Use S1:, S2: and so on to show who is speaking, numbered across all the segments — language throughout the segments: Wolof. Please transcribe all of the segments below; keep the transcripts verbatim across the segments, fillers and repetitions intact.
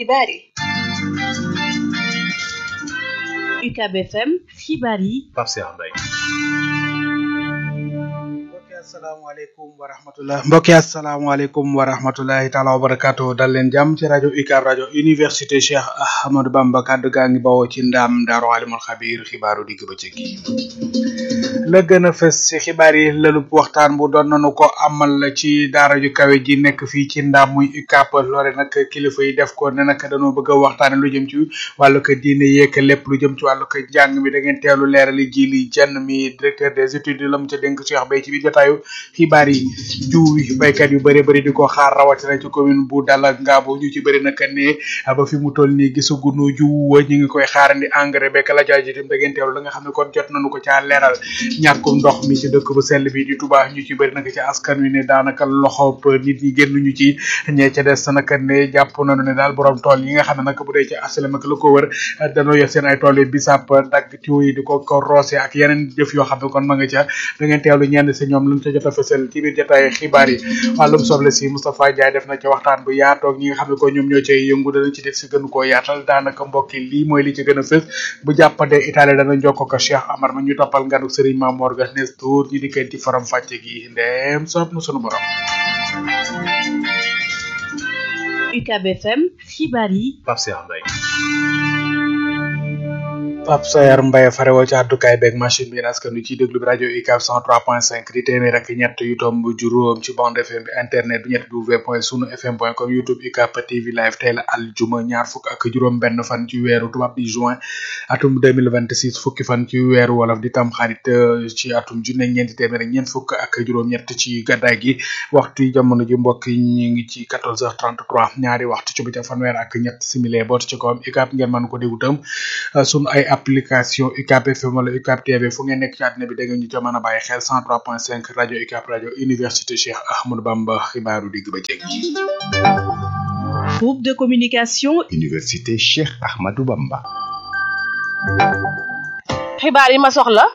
S1: xibaar yi.
S2: U C A B F M xibaar yi.
S3: Pape Cheikh Mbaye. asalaamaaleykum wa rahmatulah mbokki asalaamaaleykum wa rahmatulahi taala wa barakaatu dal leen jàmm ci rajo U C A B rajo université Cheikh Ahmadou Bamba kaddu gaa ngi bawoo ci ndaam daaru alimul xabiir xibaaru digg bëccëg yi la gën a fës ci xibaar yi lëlub waxtaan bu doon nanu ko amal ci daara ju kawe ji nekk fii ci ndaam muy U C A B loole nag kilifa yi def ko ne nag dañoo bëgg a waxtaane lu jëm ci wàllu ko diine yeek lépp lu jëm ci wàllu ko njàng mi da ngeen teelu leerali ji li jenn mi directeur des études la mu ca dénk Cheikh Bay ci biir jotaayu xibaar yi jiw yi baykat yu bëri bëri di ko xaar rawatina ci commune bu Dalla Ngabo ñu ci bëri nag ne ba fi mu toll nii gisagunu jiw ñu ngi koy xaarandi engrais beeg la jaay ji tam da ngeen teewlu la nga xam ne kon jot nañu ko caa leeral ñàkkum ndox mi ci dëkk bu sell bi di Touba ñu ci bëri nag ci askan wi ne daanaka loxo nit ñi génnuñu ci ñee ca des nag ne jàpp nañu ne daal borom tool yi nga xam ne nag bu dee ci asalam ak la ko wër dañoo yor seen ay tool yi bisap dagg tiw yi di ko ko roose ak yeneen jëf yoo xam ne kon ma nga ca da ngeen teewlu ñenn si ñoom lañ ca jot a fësal ci biir jotaay xibaar yi wàllum soble si Moustapha Ndiaye def na ci waxtaan bu yaatoog ñi nga xam ne ko ñoom ñoo cay yëngu dana ci def si gën koo yaatal daanaka mbokki lii mooy li ci gën a fës bu jàppande Italie dana jokko ko Cheikh Amar ma ñu toppal nganu Serigne Mamour Ga nes tour ñu dikkeen ci faram fàcce gi ndeem soob na sunu borom.
S2: U C A B F M xibaar yi.
S3: Pape Cheikh Mbaye. Pape Sayar Mbaye farewoo ci àddukaay beeg machine bi askan wi ciy déglu bi rajo U C A B cent trois point cinq di téeméer ak ñett yu tomb juróom ci bande F M bi internet bi ñett w point sunu fm point com YouTube U C A B T V live tey la aljuma ñaar fukk ak juróom benn fan ci weeru tubaab di juin atum deux mille vingt-six fukki fan ci weeru wolof di tam xarit ci atum junne ñeenti téeméer ak ñeent fukk ak juróom ñett ci gàddaay gi waxtu jamono ji mbokk yi ñu ngi ci quatorze heures trente-trois ñaari waxtu ci bu ca fanweer ak ñett simili boot ci kawam U C A B ngeen mën ko déglu tam sunu ay application U C A B F M wala U C A B T V fu ngeen nekk ci àddina bi da ngeen ñu ca mën a bàyyi xel cent trois point cinq rajo U C A B rajo université Cheikh Ahmadou Bamba xibaaru digg ba jéggi.
S2: Groupe de communication
S4: université Cheikh Ahmadou Bamba.
S1: xibaar yi ma soxla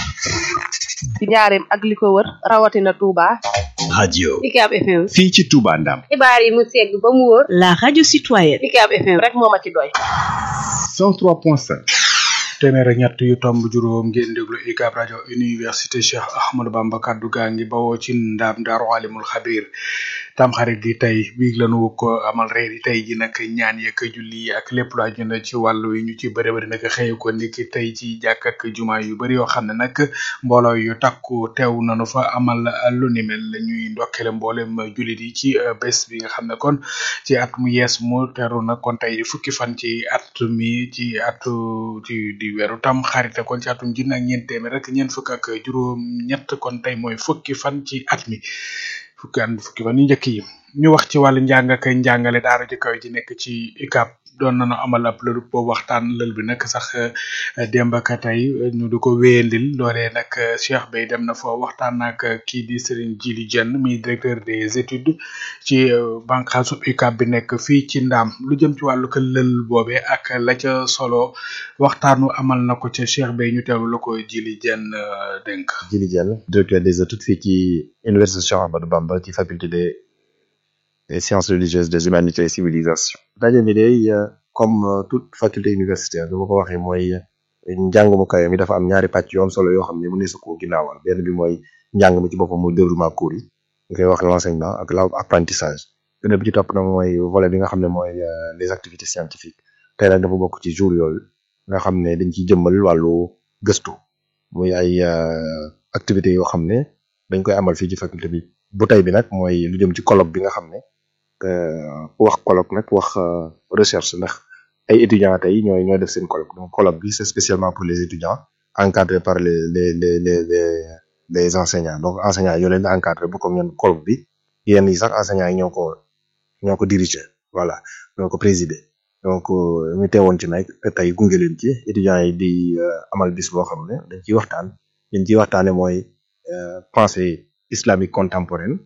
S1: ci njaareem ak li ko wër rawatina Touba.
S4: radio
S1: U C A B F M.
S4: fii ci Touba Ndam.
S1: xibaar yi mu segg ba mu wóor.
S2: la radio citoyenne.
S1: U C A B F M rek moo ma ci doy.
S4: cent trois point cinq.
S3: téeméer ak ñett yu tomb juróom ngeen déglu U C A B rajo université Cheikh Ahmadou Bamba kaddu gaa ngi bawoo ci ndaam daaru alimul xabir tam xarit gi tey bii lañu ko amal reer yi tey ji nag ñaan yeeg julli ak lépp lu aju na ci wàllu yi ñu ci bëri bëri nag xëy ko niki tey ci jàkk ak jumaa yu bëri yoo xam ne nag mbooloo yu takku teew nañu fa amal lu ni mel ñuy ndokkale mboolem jullit yi ci bés bi nga xam ne kon ci at mu yees mu teru na kon tey fukki fan ci at mi ci atu ci di weeru tam xarite kon ci atum junni ak ñeent téeméer rek ñeent fukk ak juróom ñett kon tey mooy fukki fan ci at mi fukki an fukki fan yu njëkk yi ñu wax ci wàllu njàng ak njàngale daara ji kaw ji nekk ci U C A B doon nañu amal ab lël boobu waxtaan lël bi nag sax démb ak tey ñu di ko wéyandil loolee nag Cheikh Bay dem na fa waxtaan ak kii di Serigne Djili Diène mi directeur des études ci bànqaasu U C A B bi nekk fii ci Ndaam lu jëm ci wàllu ko lël boobee ak la ca solo waxtaanu amal na ko ca Cheikh Bay ñu teewlu la ko Djili Diène dénk.
S5: Djili Diène directeur des études fii ci université Cheikh Ahmadou Bamba ci faculté des des sciences religieuses des humanités et civilisations. daje bi day comme toute faculté universitaire dama ko waxee mooy njàng mu kawe mi dafa am ñaari pàcc yu am solo yoo xam ne mu ne su ko ginnaawal benn bi mooy njàng mi ci boppam mooy déroulement cours yi ñu koy wax l'enseignement ak l'apprentissage beneen bi ci topp nag mooy volet bi nga xam ne mooy les activités scientifiques tey nag dafa bokk ci jour yooyu nga xam ne dañ ciy jëmmal wàllu gëstu muy ay activités yoo xam ne dañ koy amal fii ci faculté bi bu tey bi nag mooy lu jëm ci colloque bi nga xam ne wax colloque nag wax recherche ndax ay étudiants tey ñooy ñooy def seen colloque donc colloque bi c'est spécialement pour les étudiants encadrés par les les les les les les enseignants donc enseignants yi ñoo leen di encadré bu comme ñoom colloque bi yenn yi sax enseignants yi ñoo ko ñoo ko diriger voilà ñoo ko présider donc ñu teewoon ci nag tey gunge leen ci étudiants yi di amal bis boo xam ne dañ ciy waxtaan dañ ciy waxtaane mooy pensée islamique contemporaine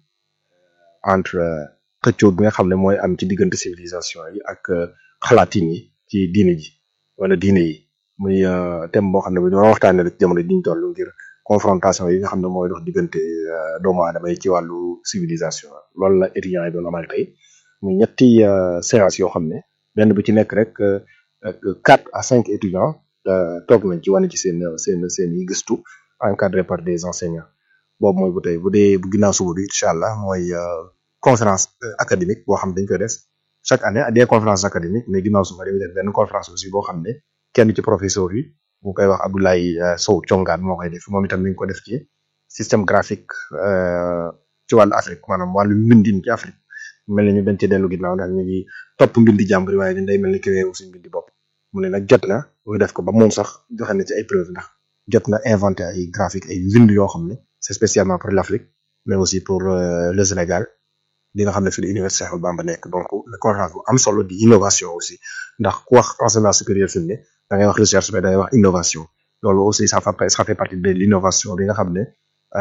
S5: entre xëccoo bi nga xam ne mooy am ci diggante civilisation yi ak xalaatin yi ci diine ji wala diine yi muy thème boo xam ne bu ñu waxtaanee rek jamono ji ñu toll ngir confrontation yi nga xam ne mooy dox diggante doomu aadama yi ci wàllu civilisation loolu la étudiants yi doon amal tey muy ñetti séance yoo xam ne benn bu ci nekk rek quatre à cinq étudiants toog nañ ci wane ci seen seen seen i gëstu encadré par des enseignants boobu mooy bu tey bu dee bu ginnaaw suba bi incha allah mooy conférence académique boo xam dañ koy def chaque année des conférences académiques mais ginnaaw suba dañuy def benn conférence aussi boo xam ne kenn ci professeur yi bu koy wax Abdoulaye Sow Thiongaan moo koy def moom itam mi ngi ko def ci système graphique ci wàllu Afrique maanaam wàllu mbindin ci Afrique mel na ñu dañ ci dellu ginnaaw ndax ñu ngi topp mbindi jàmbur waaye dañ day mel ni créé wu suñ mbindi bopp mu ne nag jot na ñu def ko ba moom sax joxe na ci ay preuve ndax jot na inventé ay graphique ay mbind yoo xam ne c'est spécialement pour l'Afrique mais aussi pour le Sénégal li nga xam ne fi di université Cheikh Ahmadou Bamba nekk donc le conférence bu am solo di innovation aussi ndax ku wax enseignement supérieur fi mu ne da ngay wax recherche mais da ngay wax innovation loolu aussi ça fait ça fait partie de l'innovation bi nga xam ne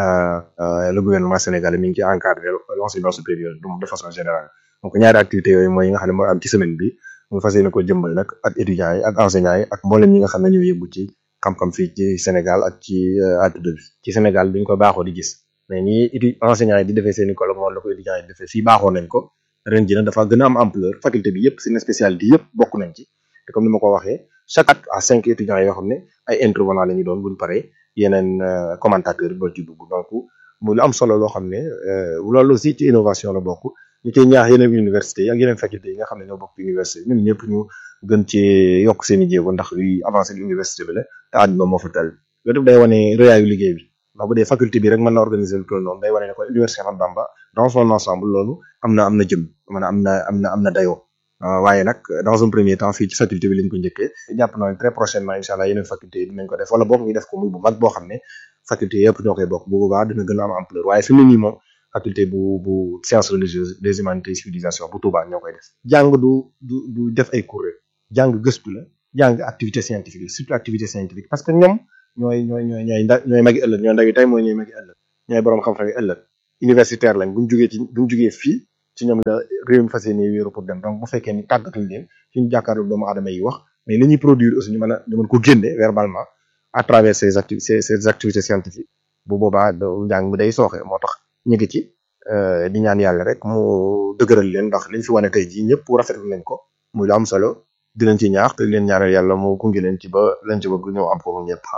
S5: le gouvernement sénégalais mi ngi ci encadré l'enseignement supérieur donc de façon générale donc ñaari activités yooyu mooy yi nga xam ne mooy am ci semaine bi mu fas yéene ko jëmbal nag ak étudiants yi ak enseignants yi ak mboolem ñi nga xam ne ñoo yëngu ci xam-xam fii ci Sénégal ak ci àdduna bi ci Sénégal duñ ko baaxoo di gis mais ñi étu enseignants yi di defee seen i colloque moom la ko étudiants yi di defee fii baaxoo nañ ko ren ji nag dafa gën a am ampleur faculté bi yëpp seen spécialité yëpp bokk nañ ci te comme ni ma ko waxee chaque at à cinq étudiants yoo xam ne ay intervenants la ñu doon buñ paree yeneen commentateurs yi boo ci dugg donc mu lu am solo loo xam ne loolu aussi ci innovation la bokk ñu ciy ñaax yeneen universités yi ak yeneen facultés yi nga xam ne ñoo bokk université ñun ñëpp ñu gën ci yokk seen i jéego ndax luy avancé l'université bi la te àdduna moo fa tal loolu daf day wane rëyaayu liggéey bi ndax bu dee faculté bi rek mën na organiser lu toll noonu day wane ne ko université Ahmadou Bamba dans son ensemble loolu am na am na jëm maanaam am na am na am na dayoo waaye nag dans un premier temps fii ci faculté bi lañ ko njëkkee jàpp naa ne très prochainement incha allah yeneen faculté yi dinañ ko def wala boog ñu def ko muy bu mag boo xam ne faculté yëpp ñoo koy bokk bu boobaa dina gën a am ampleur waaye fi mu ne nii moom faculté bu bu sciences religieuses des humanités civilisation bu Touba ñoo koy def jàng du du du def ay cours rek jàng gëstu la jàng activité scientifique la surtout activité scientifique parce que ñoom ñooy ñooy ñooy ñooy nda ñooy magi ëllëg ñooy ndawi tey mooy ñooy magi ëllëg ñooy boroom xam-xam yi ëllëg universitaire lañ buñ jógee ci buñ jógee fii ci ñoom la réew mi fas yéene wéeru pour dem donc bu fekkee ni tàggatul leen suñu jàkkaarloo doomu aadama yi wax mais li ñuy produire aussi ñu mën a ñu mën ko génne verbalement à travers ces activités ces ces activités scientifiques bu boobaa njàng mi day sooxe moo tax ñu ngi ci di ñaan yàlla rek mu dëgëral leen ndax liñ fi wane tey jii ñëpp rafetlu nañ ko muy lu am solo di leen ci ñaax te leen ñaanal yàlla mu gunge leen ci ba leen ci bëgg ñëw am ko mu ñëpp.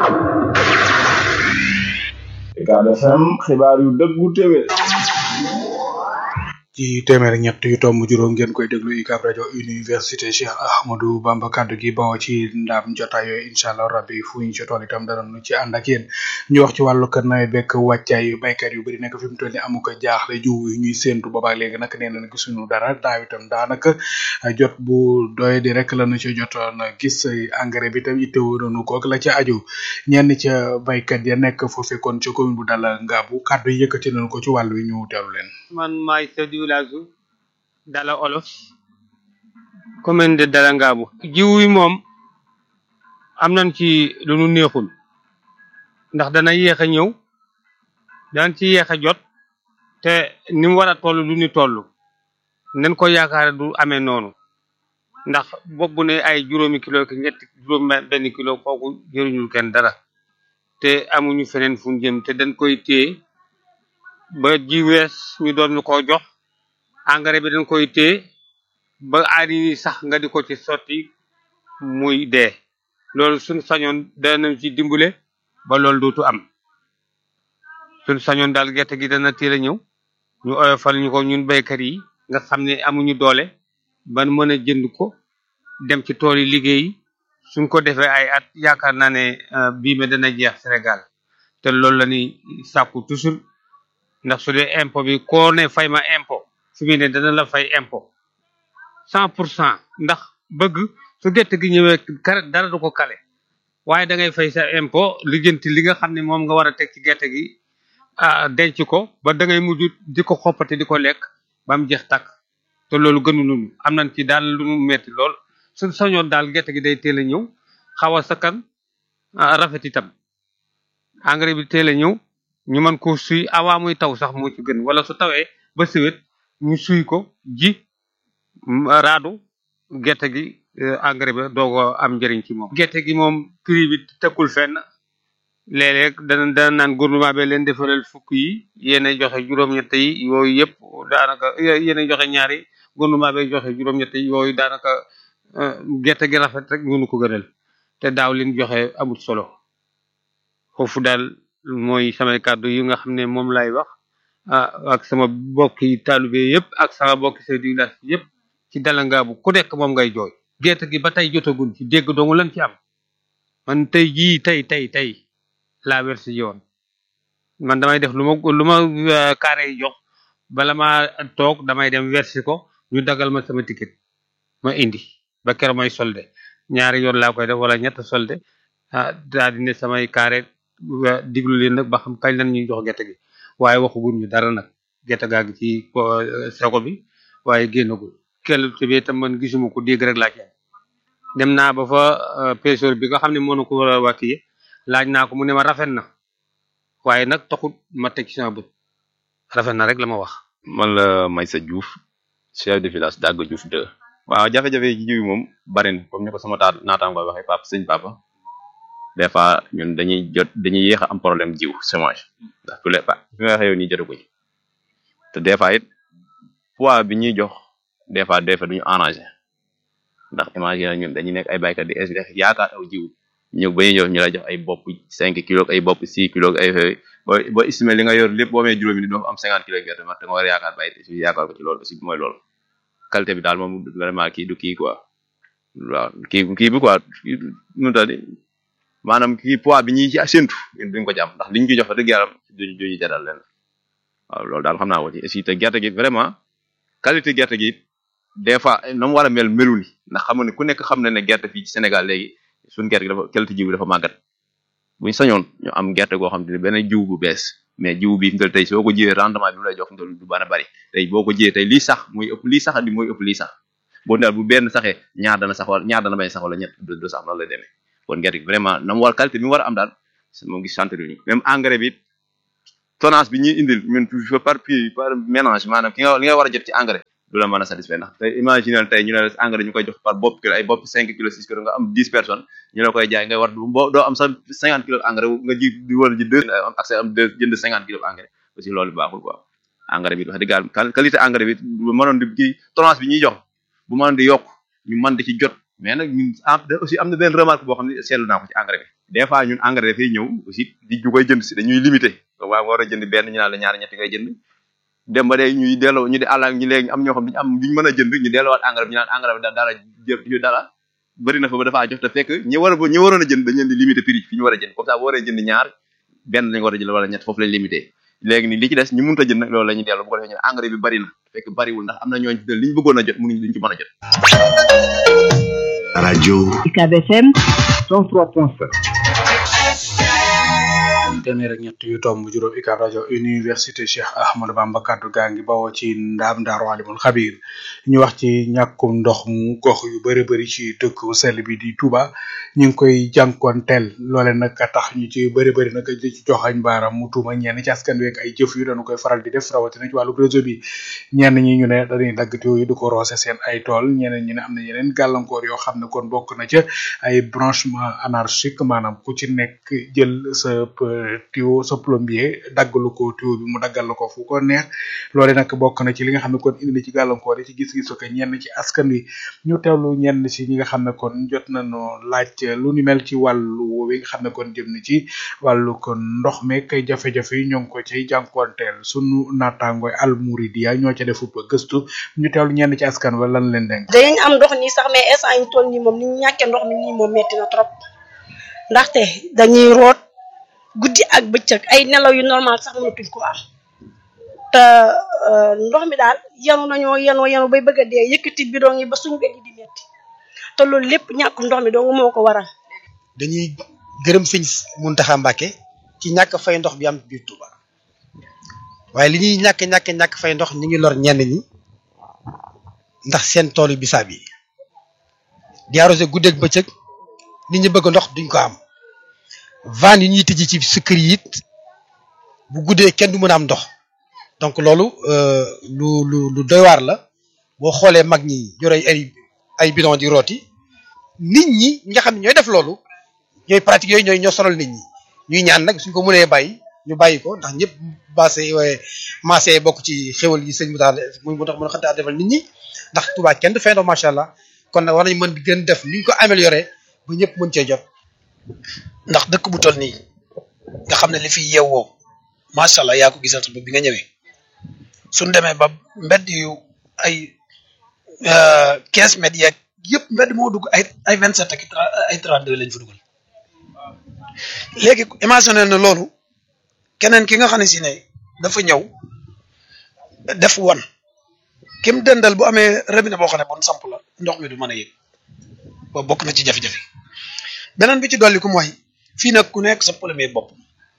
S6: Ucab F M xibaar yu dëggu téwé
S3: ci téeméer ak ñett yu tomb juróom ngeen koy déglu Ucab rajo université Cheikh Ahmadou Bamba kaddu gi bawoo ci ndam jotaay yooyu incha allah rabbi fu ñu ci tool itam danañu ci ànd ak yéen ñu wax ci wàllu kër nawet bekk wàccaay baykat yu bëri nekk fi mu toll ni amu ko jaaxle jiw yu ñuy séentu boobaak léegi nag nee nañ gisuñu dara daaw itam daanaka jot bu doy di rek lañu ci jotoon gis engrais bi itam itteewoo nañu ko ak la ca aju ñenn ca baykat ya nekk foofee kon ca commune bu Dala Ngaabu kaddu yi yëkkati nañu ko ci wàllu wi ñu teewlu leen.
S7: man maay chef du village Dala Olof commune de Dala Ngaabu jiw yi moom am nañ ci lu nu neexul ndax dana yéex a ñëw daan ci yéex a jot te ni mu war a toll du ni toll nañ ko yaakaar du amee noonu ndax boobu ne ay juróomi kilo ki ñetti juróom benn kilo kooku jëriñul kenn dara te amuñu feneen fu ñu jëm te dañ koy téye ba ji wees ñu doon ñu ko jox engrais bi dañ koy téye ba aari sax nga di ko ci sotti muy dee loolu suñ sañoon danañ ci dimbale ba loolu dootu am suñ sañoon daal gerte gi dana teel a ñëw ñu oyofal ñu ko ñun baykat yi nga xam ne amuñu doole ban mën a jënd ko dem ci tool yi liggéey suñ ko defee ay at yaakaar naa ne bii me dana jeex Sénégal te loolu la ni sàkku toujours ndax su dee impôt bi koo ne fay ma impôt su mu ne dana la fay impôt cent pour cent ndax bëgg su gerte gi ñëwee kare dara du ko kale waaye da ngay fay sa impôt lijjanti li nga xam ne moom nga war a teg ci gerte gi ah denc ko ba da ngay mujj di ko xoppati di ko lekk ba mu jeex tàkk te loolu gënu nunu am nañ ci daal lu mu metti lool suñ sañoon daal gerte gi day teel a ñëw xaw a sakkan rafet itam engrais bi teel a ñëw ñu mën ko suy awaa muy taw sax moo ci gën wala su tawee ba siwet ñu suy ko ji raadu gerte gi engrais ba doogo am njëriñ ci moom gerte gi moom prix bi tekkul fenn léeg-léeg dana dana naan gouvernement bi leen defaral fukk yi yéena joxe juróom-ñett yi yooyu yëpp daanaka yéena joxe ñaari gouvernement bay joxe juróom-ñett yooyu daanaka gerte gi rafet rek mënu ko gënal te daaw leen joxe amul solo foofu daal mooy samay kàddu yi nga xam ne moom lay wax ah ak sama bokki taalibe yëpp ak sama bokki chef de village yëpp ci Dalangaabu ku nekk moom ngay jooy gerte gi ba tey jotaguñ ci dégg dong lan ci am man tey jii tey tey tey laa wersi yoon man damay def lu ma lu ma carré yi jox bala ma toog damay dem versi ko ñu dagal ma sama ticket ma indi ba keroog may solde ñaari yoon laa koy def wala ñett solde ah daa di ne samay carré diglu leen nag ba xam kañ lan ñuy jox gerte gi waaye waxaguñ ñu dara nag gerte gaa gi ci seko bi waaye génnagul kel bi itam man gisuma ko dégg rek laa ci am dem naa ba fa pêcheur bi nga xam ne moo na ko war a wàcc laaj naa ko mu ne ma rafet na waaye nag taxut ma teg ci sama bët rafet na rek la ma wax.
S8: man la Maysa Diouf chef de village Dagga Diouf deux. waaw jafe-jafe yi jiw moom bari na comme ni ko sama taat naataango waxee papa sëñ papa des fois ñun dañuy jot dañuy yéex a am problème jiw semence ndax tous les pas fi nga waxee yow nii jotaguñ te des fois it poids bi ñuy jox des fois des fois duñu arrangé ndax imagine ñun dañuy nekk ay baykat di es yaakaar aw jiw ñëw ba ñuy jox ñu lay jox ay bopp cinq kilos ay bopp six kilos ay boo boo estimé li nga yor lépp boo amee juróomi ni doo am cinquante kilos gerte te nga war a yaakaar bàyyi si yaakaar ko ci loolu aussi mooy loolu qualité bi daal moom vraiment kii du kii quoi waaw kii kii bi quoi nu ta di maanaam kii poids bi ñuy ci séntu duñ ko ci am ndax liñ ci jox dëgg yàlla duñu duñu jadal leen waaw loolu daal xam naa ko ci aussi te gerte gi vraiment qualité gerte gi des fois na mu war a mel melu ni ndax xam nga ne ku nekk xam na ne gerte fii ci Sénégal léegi suñu gerte gi dafa qualité jiw bi dafa màggat buñ sañoon ñu am gerte goo xam te ne benn jiw bu bees mais jiw bi fi mu toll tey soo ko jiyee rendement bi mu lay jox fi mu toll du bana bari tey boo ko jiyee tey lii sax muy ëpp lii sax di mooy ëpp lii sax boo daal bu benn saxee ñaar dana sax wala ñaar dana bañ sax wala ñett du sax noonu lay demee kon gerte gi vraiment na mu war qualité bi mu war a am daal moo ngi sant ñu même engrais bi tonnage bi ñuy indil ñun par puits par mélange maanaam ki nga li nga war a jot ci engrais du la mën a satisfaire ndax tey imaginer tey ñu ne la engrais ñu koy jox par bopp kilo ay bopp cinq kilos six kilos nga am dix personnes ñu la koy jaay ngay war doo am sax cinquante kilos engrais nga ji di wala ji deux am accès am deux jënd cinquante kilos engrais aussi loolu baaxul quoi engrais bi wax dëgg yàlla qualité engrais bi bu mënoon di kii tonnage bi ñuy jox bu mënoon di yokk ñu mën di ci jot mais nag ñun aussi am na benn remarque boo xam ne seetlu naa ko ci engrais bi des fois ñun engrais dafay ñëw aussi di ju koy jënd si dañuy limité waaw war a jënd benn ñu naan la ñaari ñetti ngay jënd dem ba day ñuy delloo ñu di àll ñu léegi am ñoo xam ne am duñ mën a jënd ñu delloowaat engrais bi ñu naan engrais bi da dara jëf ñu dara bëri na fa ba dafa jox te fekk ñi war a ñi waroon a jënd dañ leen di limité prix fi ñu war a jënd comme ça bu waree jënd ñaar benn lañ war a jënd wala ñett foofu lañ limité léegi ni li ci des ñu mënut a jënd nag loolu la ñuy delloo bu ko defee ñu engrais bi bëri na fekk bëriwul ndax am na ñooñu li ñu bëggoon a jot mënuñ duñ ci mën a jot
S4: radio
S2: U C A B F M
S4: cent trois point sept
S3: téeméer ak ñett yu tomb juróom U C A B rajo université Cheikh Ahmadou Bamba kaddu gaa ngi bawoo ci ndaam Daaru Alimul Xabir ñu wax ci ñàkkum ndox mu gox yu bëri bëri ci dëkk bu sell bi di Touba ñu ngi koy jànkonteel loole nag tax ñu ci bëri bëri nag di ci joxañ baaram mu tuuma ñenn ci askan wi ak ay jëf yu dañu koy faral di def rawatina ci wàllu réseau bi ñenn ñi ñu ne dañuy dagg tuyau yi di ko roose seen ay tool ñeneen ñi ne am na yeneen gàllankoor yoo xam ne kon bokk na ca ay branchement anarchique maanaam ku ci nekk jël sa tuyau sa plombier daggalu ko tuyau bi mu daggal la ko fu ko neex loole nag bokk na ci li nga xam ne kon indi na ci gàllankoor yi ci gis-gisu ko ñenn ci askan wi ñu teewlu ñenn ci ñi nga xam ne kon jot nañu laaj lu ni mel ci wàllu wi nga xam ne kon jëm na ci wàllu kon ndox meeg kay jafe-jafe yi ñoo ngi ko cay jànkoonteel sunu naataangooy Al Mouridiya ñoo ca defu ba gëstu ñu teewlu ñenn ci askan wa lan leen denk
S9: dañ am ndox nii sax mais instant yi toll nii moom ni ñu ñàkkee ndox mi nii moom metti na trop ndaxte dañuy root guddi ak bëccëg ay nelaw yu normal sax mënatuñ ko am te ndox mi daal yanu nañoo yanoo yanu bay bëgg a dee yëkkati bidon yi ba suñu wet yi di metti te loolu lépp ñàkk ndox mi dong moo ko waral.
S10: dañuy gërëm sëñ Mountakha Mbacké ci ñàkk fay ndox bi am biir Touba waaye li ñuy ñàkk ñàkk ñàkk fay ndox ñu ngi lor ñenn ñi ndax seen toolu bisaab yi di arrosé guddeeg bëccëg nit ñi bëgg ndox duñ ko am van yi ñuy tijji ci sukkër yi it bu guddee kenn du mën a am ndox donc loolu lu lu lu doy waar la boo xoolee mag ñi yore ay ay bidon di rooti nit ñi nga xam ne ñooy def loolu ñooy pratique yooyu ñooy ñoo sonal nit ñi ñuy ñaan nag suñ ko mënee bàyyi ñu bàyyi ko ndax ñëpp basé maasé bokk ci xéwal yi sëñ mu daal mu tax mën a xantaa defal nit ñi ndax Touba kenn du fay ndox macha allah kon nag war nañ mën di gën def ni ñu ko amélioré ba ñëpp mën cee jot ndax dëkk bu toll nii nga xam ne li fi yeewoo macha allah yaa ko gisal sa bopp bi nga ñëwee suñ demee ba mbedd yu ay quinze mètres yeeg yëpp mbedd moo dugg ay ay vingt sept ak ay trente deux lañ fa dugal léegi imaginer na loolu keneen ki nga xam ne si ne dafa ñëw def wan kim dendal bu amee robinet boo xam ne bon samp la ndox mi du mën a yëg ba bokk na ci jafe-jafe beneen bi ci dolli ko mooy fii nag ku nekk sa premier bopp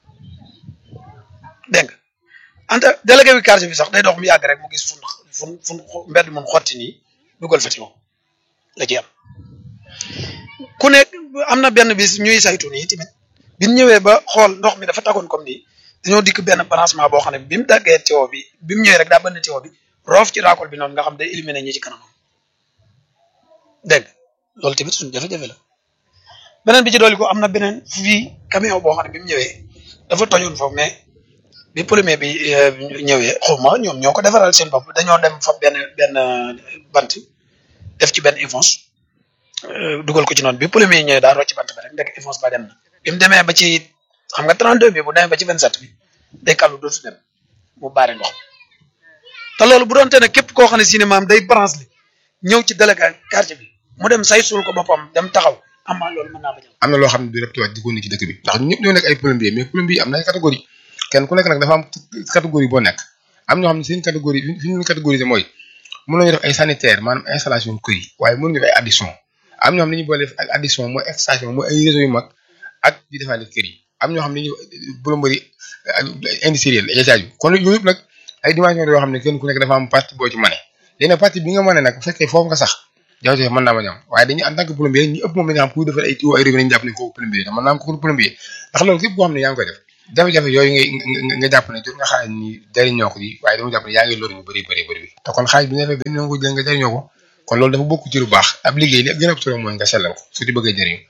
S10: dégg nga ante délégué bi quartier bi sax day dox mu yàgg rek mu gis fun fun fun mbedd mun xotti nii dugal fa ci moom la ci am ku nekk am na benn bis ñuy saytu nii tamit bi ñu ñëwee ba xool ndox mi dafa tagoon comme nii dañoo dikk benn branchement boo xam ne bi mu daggee tuyau bi bi mu ñëwee rek daa bënn tuyau bi roof ci raakool bi noonu nga xam day éliminer ñi ci kanam dégg loolu tamit suñu jafe-jafe la beneen bi ci dolli ko am na beneen fii camion boo xam ne bi mu ñëwee dafa tojoon foofu mais bi premier bi ñëwee xawma ñoom ñoo ko defaral seen bopp dañoo dem fa benn benn bant def ci benn éponge dugal ko ci noonu bi premier ñëwee daa rocc bant ba rek ndek éponge ba dem na bi mu demee ba ci xam nga trente-deux bi bu demee ba ci vingt-sept bi day kàllu dootu dem mu baare ndox te loolu bu doon te ne képp koo xam ne si ne maam day branche li ñëw ci délégué quartier bi mu dem say suul ko boppam dem taxaw amaa loolu mën naa ba jël
S11: am na loo xam ne du rek tuwaat di ko ni ci dëkk bi ndax ñëpp ñoo nekk ay plombier mais plombier am na ay catégorie kenn ku nekk nag dafa am catégorie boo nekk am ñoo xam ne seen catégorie fi ñu catégoriser mooy mën nañu def ay sanitaire maanaam installation kër yi waaye mën nga def ay addition am ñoo xam ne ñu boole def ak addition mooy extension mooy ay réseau yu mag ak di defaale kër yi am ñoo xam ne ñu plomberie industrielle étage bi kon yooyu yëpp nag ay dimension yoo xam ne kenn ku nekk dafa am partie boo ci mane léegi nag partie bi nga mane nag bu fekkee foofu nga sax jafe-jafe mën naa ma ñam waaye dañuy en tant que plombier ñu ëpp moom la nga xam kuy defar ay tuyau ay robinet ñu jàpp ne kooku plombier te mën naa am kooku plombier ndax loolu képp koo xam ne yaa ngi koy def jafe-jafe yooyu ngay nga jàpp ne jot nga xaalis ni jariñoo ko ji waaye dama jàpp ne yaa ngi lor ñu bëri bëri bëri te kon xaalis bi nga def dañ ko jël nga jariñoo ko kon loolu dafa bokk ci lu baax ab liggéey li gën a solo mooy nga sellal ko su di bëggee jariñu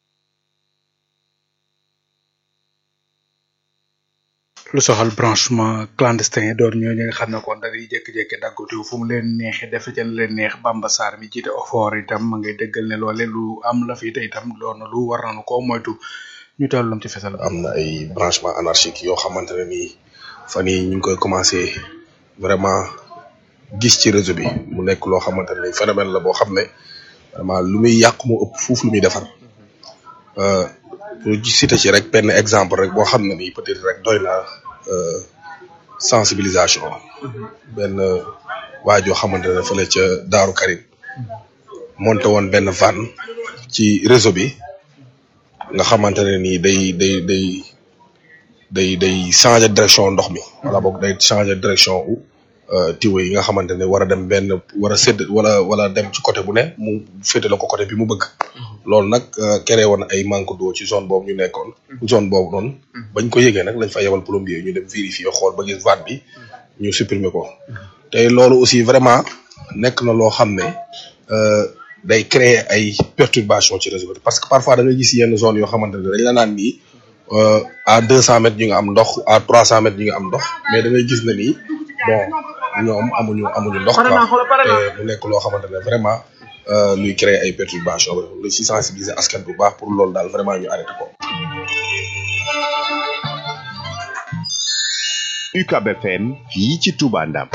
S3: lu soxal branchement clandestin door ñoo ñi nga xam ne kon dañuy jékki-jékki daggatu fu mu leen neexee def ca leen neex Bamba Sarr mi jiite OFOR itam ma ngay dëggal ne loole lu am la fi te itam loolu lu war nañu koo moytu ñu teewlu lam ci fesal.
S12: am na ay branchement anarchique yoo xamante ne nii fan yii ñu ngi koy commencé vraiment gis ci réseau bi mu nekk loo xamante ne phénomène la boo xam ne vraiment lu muy yàq moo ëpp fuuf lu muy defar pour citer ci rek benn exemple rek boo xam ne nii peut-être rek doy na sensibilisation benn waa joo xamante ne fële ca Daaru Karim monté woon benn van ci réseau bi nga xamante ne nii day day day day day changer direction ndox mi wala boog day changer direction u tiwo yi nga xamante ne war a dem benn war a sédd wala wala dem ci côté bu ne mu féete la ko côté bi mu bëgg loolu nag créé woon ay manque d'eau ci zone boobu ñu nekkoon zone boobu noonu bañ ko yëgee nag lañ fa yebal plombier ñu dem vérifier xool ba gis vanne bi ñu supprimer ko te loolu aussi vraiment nekk na loo xam ne day créer ay perturbation ci réseau bi parce que parfois da ngay gis yenn zone yoo xamante ne dañ la naan nii à deux cent mètres ñu nga am ndox à trois cent mètres ñu nga am ndox mais da ngay gis ne nii bon ñoom amuñu amuñu ndox quoi te mu nekk loo xamante ne vraiment luy créer ay perturbation lu ci sensibiliser askan bu baax pour loolu daal vraiment ñu arrêté ko.
S4: U C A B F M fii ci Touba Ndam.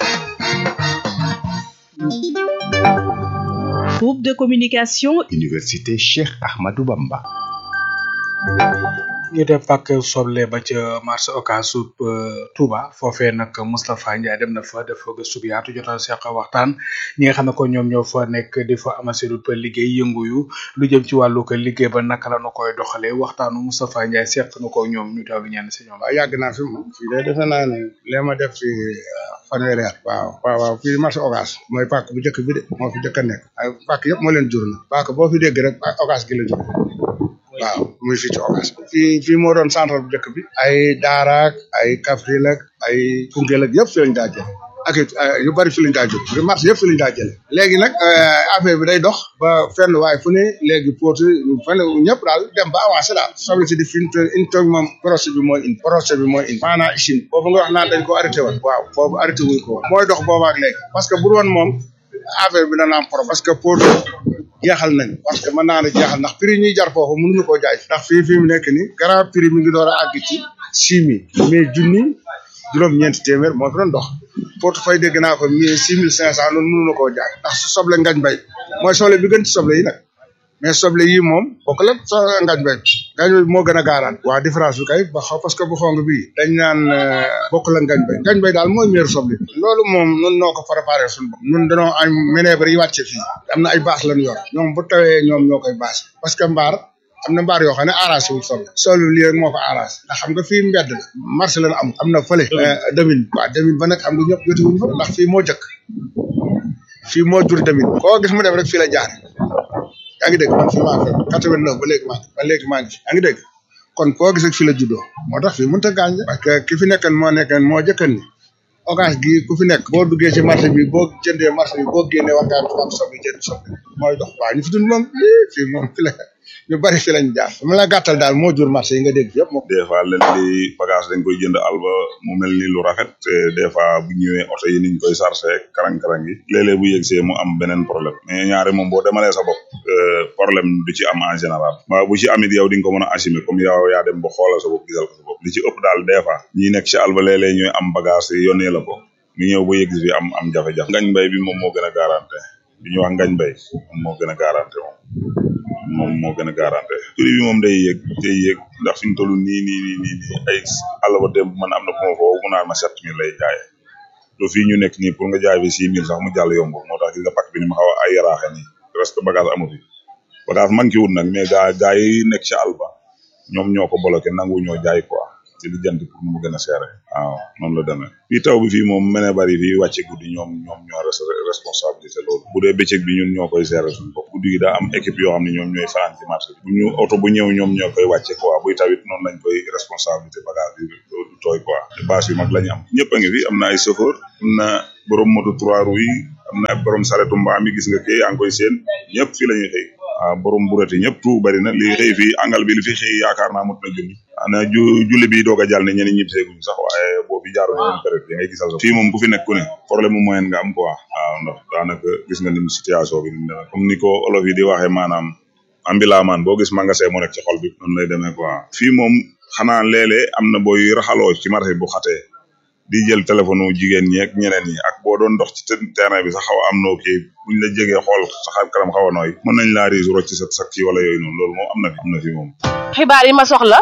S2: Groupe de communication
S4: Université Cheikh Ahmadou Bamba.
S3: ñu dem pàkk soble ba ca marché Ocass sub Touba foofee nag Moustapha Ndiaye dem na fa def gëstu bu yaatu jotal seq waxtaan ñi nga xam ne ko ñoom ñoo fa nekk di fa amasé lu liggéey yëngu yu lu jëm ci wàllu ko liggéey ba naka la nu koy doxalee waxtaanu Moustapha Ndiaye seq na ko ñoom ñu teewlu ñenn si ñoom.
S13: waaw yàgg naa fi moom fii de defe naa ne lee ma def fi fanweeri at waaw waaw waaw fii marché Ocass mooy pàkk bu njëkk bi de moo fi njëkk a nekk ay pàkk yëpp moo leen jur na pàkk boo fi dégg rek Ocass gi la jur waaw muy fii ci Ocass fii fii moo doon centre bu njëkk bi ay daaraak ay Kaffrine ak ay Koungheul ak yëpp fi lañ daa jële ak yu bari fi lañ daa jóg marché yëpp fi lañ daa jële léegi nag affaire bi day dox ba fenn waaye fu ne léegi pootu fenn ñëpp daal dem ba avancé daal soble si di fi une toog moom projet bi mooy indi projet bi mooy indi maanaam Chine foofu nga wax naan dañ ko arrêté woon waaw foofu arrêté wuñ ko woon mooy dox boobaak léegi parce que bu woon moom affaire bi dana am problème parce que pour jeexal nañ parce que mën naa ne jeexal ndax prix ñuy jar foofu mënuñu koo jaay ndax fii fii mu nekk nii grand prix mi ngi door a àgg ci six mille mais junni juróom-ñeenti téeméer moo fi doon dox portefeuille dégg naa ko mille six mille cinq cent noonu mënuñu koo jaay ndax su soble ngañ bay mooy soble bi gën ci soble yi nag mais soble yi moom bokk la so ngañ bay ngañ bay moo gën a gaaraan waa différence bi kay ba xaw parce que bu xong bii dañ naan bokk la ngañ bay ngañ bay daal mooy meilleur soble loolu moom nun noo ko préparé suñu bopp ñun dañoo am manœuvre yi wàcce fii am na ay bâche lañu yor ñoom bu tawee ñoom ñoo koy bâche parce que mbaar am na mbaar yoo xam ne arrangé wul soble soble lii rek moo ko arrangé ndax xam nga fii mbedd la marché lañu am am na fële demin waaw demin ba nag xam nga ñëpp jotiwuñu fa ndax fii moo jëkk fii moo jur demin koo gis mu def rek fii la jaar yaa ngi dégg man fii maa fekk quatre-vingt-neuf ba léegi maa ba léegi maa ngi fi yaa ngi dégg kon koo gis rek fii la juddoo moo tax fii mënut a gaañ parce que ki fi nekkan moo nekkan moo jëkkan ni orange gi ku fi nekk boo duggee ci marché bi boo jëndee marché bi boo génnee war ngaa am soble jënd soble mooy dox waaw ñu fi dund moom fii moom fi la ñu bari fi lañ jaar mu la gàttal daal moo jur marché yi nga dégg yëpp moom.
S14: des fois leen di bagage dañ koy jënd alba mu mel ni lu rafet te des fois bu ñëwee oto yi niñ koy chargé karang-karang yi léeg-léeg bu yegsee mu am beneen problème mais ñaare moom boo demalee sa bopp problème du ci am en général waaw bu ci amit yow di nga ko mën a assumer comme yow yaa dem ba xoolal sa bopp gisal ko sa bopp li ci ëpp daal des fois ñi nekk ci alba léeg-léeg ñooy am bagage yi yónnee la ko ñu ñëw ba yegg fi am am jafe-jafe ngañ mbay bi moom moo gën a garanté li ñuy wax ngañ mbay moom moo gën a garanté moom moom moo gën a garanté prix bi moom day yéeg day yéeg ndax fi ñu toll nii nii nii nii nii ay àll ba démb man am na ku ma foofu mu naan ma sept mille lay jaay to fii ñu nekk nii pour nga jaay fi six mille sax mu jàll yomb moo tax gis nga pack bi ni ma xaw a ay yaraaxe nii presque bagage amu fi bagage manqué wul nag mais gaa gaa yi nekk ci àll ba ñoom ñoo ko bloqué nangu ñoo jaay quoi ci li jant pour mu gën a seere waaw noonu la demee fii taw bi fii moom mene bari fii wàcce guddi ñoom ñoom ñoo responsabilité loolu bu dee bëccëg bi ñun ñoo koy gérer suñu bopp guddi gi daa am équipe yoo xam ne ñoom ñooy fanaan ci marché bi bu ñu oto bu ñëw ñoom ñoo koy wàcce quoi buy tawit noonu lañ koy responsabilité bagage bi du tooy quoi bâche yu mag lañu am ñëpp a ngi fi am na ay chauffeur am na borom moto trois roues yi am na borom saretu mbaam yi gis nga kii yaa ngi koy seen ñëpp fii la ñuy xëy waaw borom burati ñëpp tout bari na li xëy fii angal bi li fi xëy yaakaar naa mot na junni ana ju julli bi doog a jàll ne ñeneen ñib seeguñ sax waaye boo fi jaaroon ñoom période bi ngay gisal sax fii moom ku fi nekk ku ne problème mu moyen nga am quoi waaw ndax daanaka gis nga ni mu situation bi ni mu demee comme ni ko olof yi di waxee maanaam ambilaamaan boo gis magasin mu nekk ci xol bi noonu lay demee quoi fii moom xanaa léeg-léeg am na booy raxaloo ci marché bu xatee di jël téléphone wu jigéen ñi ak ñeneen ñi ak boo doon dox ci terrain bi sax xaw a am noo kii buñ la jegee xool sa xar kanam xaw a nooy mën nañ laa riis rocc sa sak ci wala yooyu noonu loolu moom am na fi am na fi moom.
S1: xibaar yi ma soxla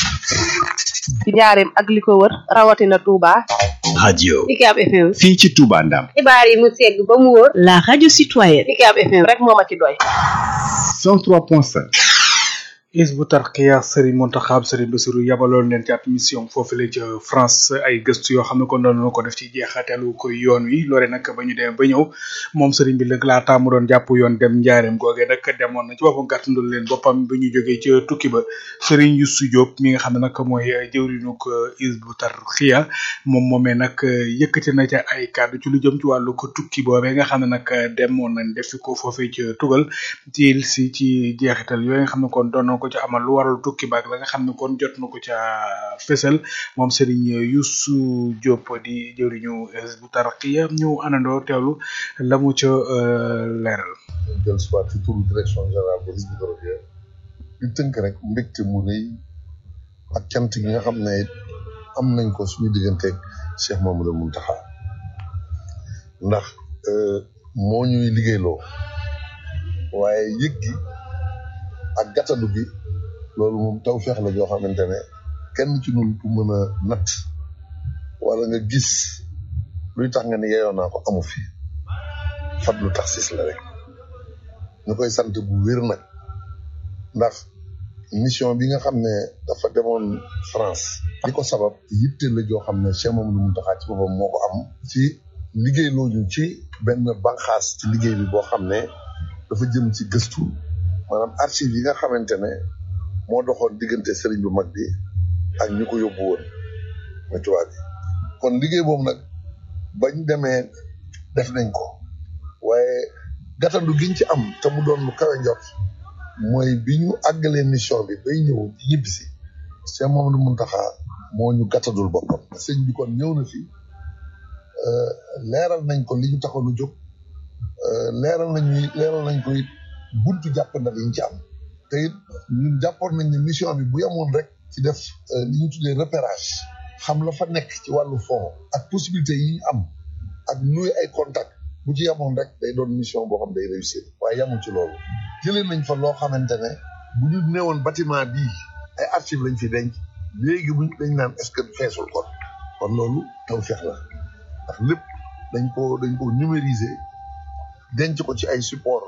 S1: ci njaareem ak li ko wër rawatina Touba.
S4: radio
S2: Ucab F M
S4: fii ci Touba Ndam
S2: xibaar yi mu segg ba mu wóor la radio citoyenne Ucab F M
S1: rek moo ma ci doy
S4: cent trois point cinq
S3: Hizbut Tarqiyyah Serigne Mountakha Serigne Bassirou yabaloon leen ci ab mission foofu la ca France ay gëstu yoo xam ne kon doon ko def ci jeexatalu ko yoon wi loole nag ba ñu dem ba ñëw moom Serigne bi lëg laata mu doon jàpp yoon dem njaareem googee nag demoon na ci boppam gàttandul leen boppam bi ñu jógee ca tukki ba Serigne Youssou Diop mi nga xam ne nag mooy jëwriñu ko Hizbut Tarqiyyah moom moomee nag yëkkati na ca ay kàddu ci lu jëm ci wàllu ko tukki boobee nga xam ne nag demoon nañ def ko foofee ca tugal ci si ci jeexital yooyu nga xam ne kon doon ko ci amal lu waral tukki baak la nga xam ne kon jot na ko ca fésal moom Serigne Youssou Diop di jëwriñu Hizbut Tarqiyyah ñu àndandoo teewlu la mu ca leeral.
S15: jël soit ci turu direction générale bu Hizbut Tarqiyyah di tënk rek mbégte mu rëy ak cant gi nga xam ne am nañ ko suñu digganteeg Cheikh Mamadou Mountakha ndax moo ñuy liggéeyloo waaye yëg gi ak gàttandu gi loolu moom taw feex la joo xamante ne kenn ci ñun ku mën a natt wala nga gis luy tax nga ne yeyoo naa ko amu fi fadlu taxsis la rek ñu koy sant bu wér nag ndax mission bi nga xam ne dafa demoon France li ko sabab yitte la joo xam ne Cheikh Mamadou Mountakha ci boppam moo ko am ci liggéey looñu ci benn banqaas ci liggéey bi boo xam ne dafa jëm ci gëstu maanaam archive yi nga xamante ne moo doxoon diggante sëriñ bu mag bi ak ñu ko yóbbu woon muy tubaab bi kon liggéey boobu nag bañ demee def nañ ko waaye gàttandu giñ ci am te mu doon lu kawe njort mooy bi ñu àggalee mission bi bay ñëw di ñibbisi Cheikh Mamadou Mountakha moo ñu gàttandul boppam sëñ bi kon ñëw na fi leeral nañ ko li ñu taxoon a jóg leeral nañ ni leeral nañ ko it buntu jàppandal yi ñu ci am te it ñun jàppoon nañ ne mission bi bu yemoon rek ci def li ñu tuddee repérage xam la fa nekk ci wàllu fond ak possibilité yi ñu am ak nuy ay contact bu ci yemoon rek day doon mission boo xam day réussir waaye yemul ci loolu jëlee nañ fa loo xamante ne bu ñu newoon bâtiment bii ay archives lañ fi denc léegi buñ dañ naan est-ce que feesul kon kon loolu taw feex la ndax lépp dañ ko dañ ko numériser denc ko ci ay support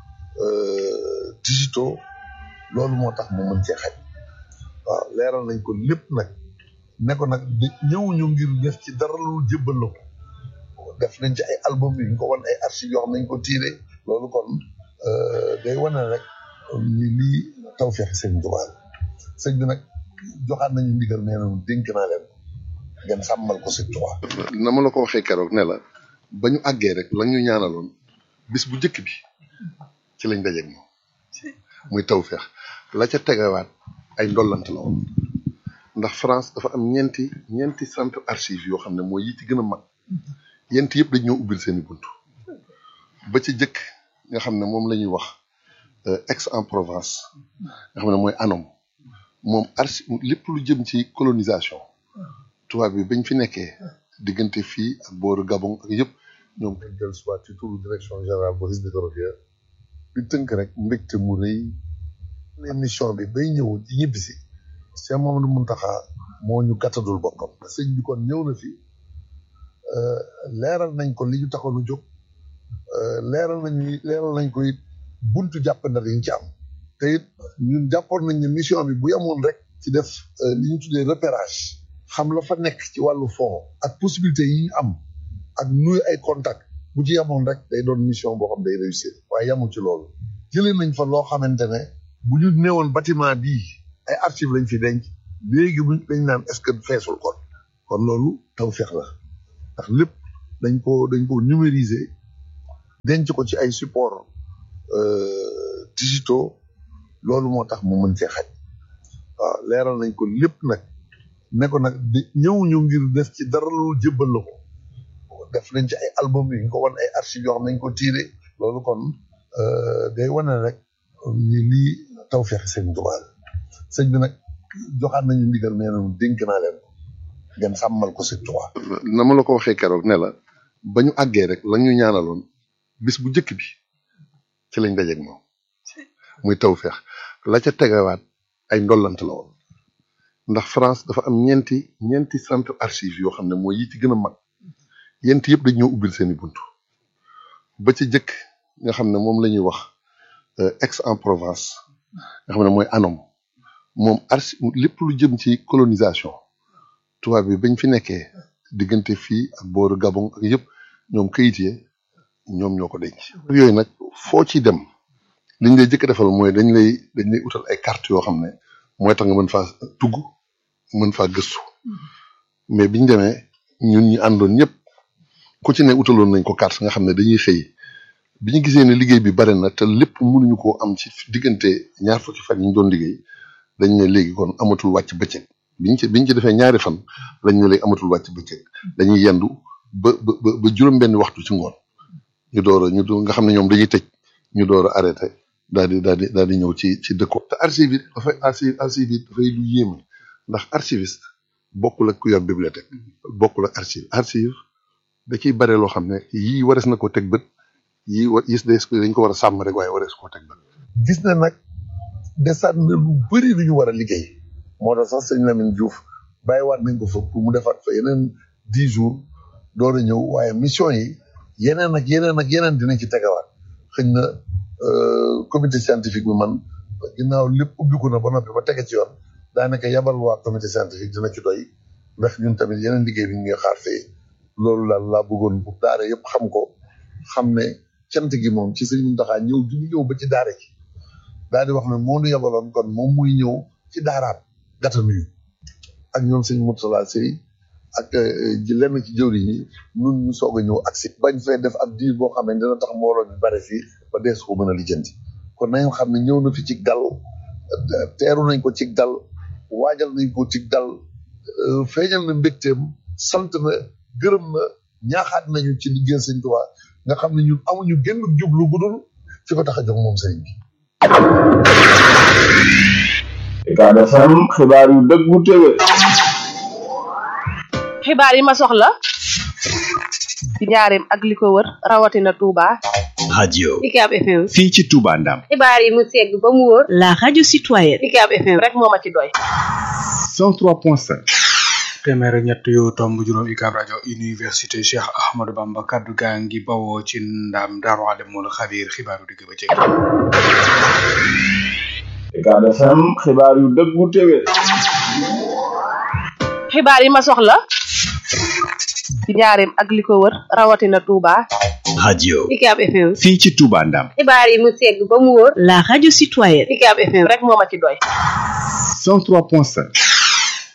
S15: digitaux loolu moo tax mu mën cee xaj waaw leeral nañ ko lépp nag ne ko nag ñëwuñu ngir def ci dara lu jébbal la ko def nañ ci ay album yi ñu ko wan ay archives yoo xam nañ ko tiire loolu kon day wane rek ni lii taw feex sëñ Tuubaa sëñ bi nag joxaat nañu ndigal nee na dénk naa leen ngeen sàmmal ko sëñ Tuubaa na ma la ko waxee keroog ne la ba ñu àggee rek la ñu ñaanaloon bis bu njëkk bi ci lañ dajeeg moom muy taw feex la ca tegawaat ay ndollant la woon ndax France dafa am ñeenti ñeenti centre archive yoo xam ne mooy yi ci gën a mag yent yëpp dañ ñoo ubbil seen i bunt ba ci jëkk nga xam ne moom la ñuy wax Aix-en-Provence nga xam ne mooy anom moom archi lépp lu jëm ci colonisation tubaab bi bañ fi nekkee diggante fii ak booru Gabon ak yëpp ñoom koy dellu soit ci turu direction générale bu Hizbut Tarqiyyah di tënk rek mbégte mu rëy émission bi bay ñëw ci ñibbisi Cheikh Mamadou Mountakha moo ñu gàttadul boppam sëñ bi kon ñëw na fi leeral nañ ko li ñu taxoon a jóg leeral nañ leeral nañ ko it buntu jàppandal yi ñu ci am te it ñun jàppoon nañ ne mission bi bu yemoon rek ci def li ñu tuddee repérage xam la fa nekk ci wàllu fond ak possibilité yi ñu am ak nuy ay contact bu ci yemoon rek day doon mission boo xam day réussir waaye yemul ci loolu jëlee nañ fa loo xamante ne bu ñu newoon bâtiment bii ay archives lañ fi denc léegi buñ dañ naan est-ce que feesul kon kon loolu taw feex la ndax lépp dañ ko dañ ko numériser denc ko ci ay support digitaux loolu moo tax mu mën cee xaj waaw leeral nañ ko lépp nag ne ko nag ñëwuñu ngir def ci dara lu jébbal la ko def nañ ci ay album yi ñu ko wan ay archives yoo xam nañ ko tiire loolu kon day wane rek ni lii taw feex sëñ Tuubaa sëñ bi nag joxaat nañu ndigal nee na dénk naa leen ngeen sàmmal ko sëñ Tuubaa na ma la ko waxee keroog ne la ba ñu àggee rek la ñu ñaanaloon bis bu njëkk bi ci lañ dajeeg moom muy taw feex la ca tegawaat ay ndollant la woon ndax France dafa am ñeenti ñeenti centre archive yoo xam ne mooy yi ci gën a mag yent yëpp dañ ñoo ubbil seen i bunt ba ci jëkk nga xam ne moom la ñuy wax Aix-en-Provence nga xam ne mooy anom moom archi lépp lu jëm ci colonisation tubaab bi bañ fi nekkee diggante fii ak booru Gabon ak yëpp ñoom kayit yi ñoom ñoo ko denc yooyu nag foo ci dem liñ lay jëkk defal mooy dañ lay dañ lay utal ay carte yoo xam ne mooy tax nga mën faa tugg mën faa gëstu mais biñ demee ñun ñi àndoon ñëpp ku ci ne utaloon nañ ko carte nga xam ne dañuy xëy bi ñu gisee ne liggéey bi bare na te lépp mënuñu koo am ci diggante ñaar fukki fan yi ñu doon liggéey dañ ne léegi kon amatul wàcc bëccëg biñ ci biñ ci defee ñaari fan lañ ne léegi amatul wàcc bëccëg dañuy yendu ba ba ba juróom-benn waxtu ci ngoon ñu door a ñu nga xam ne ñoom dañuy tëj ñu door a arrêté daal di daal di daal di ñëw ci ci dëkko te archive yi dafay archive archive yi dafay lu yéeme ndax archiviste bokkul ak ku yor bibliothèque bokkul ak archive archive da ciy bare loo xam ne yii warees na ko teg bët yii wa yis des dañ ko war a sàmm rek waaye warees koo teg bët gis na nag desaat na lu bëri lu ñu war a liggéey moo tax sax sëñ Lamine Diouf bàyyiwaat nañ ko fa pour mu defaat fa yeneen dix jours door a ñëw waaye mission yi yeneen ak yeneen ak yeneen dinañ ci tegawaat xëy na comité scientifique bi man ginnaaw lépp ubbiku na ba noppi ba tege ci yoon daanaka yabal waa comité scientifique dina ci doy ndax ñun tamit yeneen liggéey bi ñu ngi xaar fii loolu daal laa bëggoon bu daara yëpp xam ko xam ne cant gi moom ci sëñ Mountakha ñëw gi ñu ñëw ba ci daara ji daal di wax ne moo ñu yabaloon kon moom muy ñëw ci daaraat gata nuyu ak ñoom sëñ Mourtala Sey ak ji lenn ci jëwri ñi nun ñu soog a ñëw agsi bañ fee def ab diir boo xam ne dina tax mbooloo bi bare fii ba dees ko mën a lijjanti kon nañ xam ne ñëw na fi ci dal teeru nañ ko ci dal waajal nañ ko ci dal feeñal na mbégteem sant na gërëm na ñaaxaat nañu ci liggéey sëñ Tuubaa nga xam ne ñun amuñu génn jublu gudul fi ko tax a jóg moom sëriñ bi.
S6: Ucab F M xibaar yu dëggu téwé.
S1: xibaar yi ma soxla ci njaareem ak li ko wër rawatina Touba.
S4: radio
S2: Ucab F M
S4: fii ci Touba Ndam
S2: xibaar yi mu segg ba mu wóor la radio citoyenne Ucab F M
S1: rek moo ma ci doy
S4: cent trois point cinq
S3: téeméer ñett yu tomb juróom Ucab rajo université Cheikh Ahmadou Bamba kaddu gaa ngi bawoo ci ndam Daaru Alimul Xabiir xibaaru digg ba ci
S6: Ucab F M xibaar yu dëggu téwé.
S1: xibaar yi ma soxla ci njaareem ak li ko wër rawatina Touba.
S4: radio
S2: Ucab F M
S4: fii ci Touba Ndam
S2: xibaar yi mu segg ba mu wóor la radio citoyenne Ucab F M
S1: rek moo ma ci doy
S4: cent trois point cinq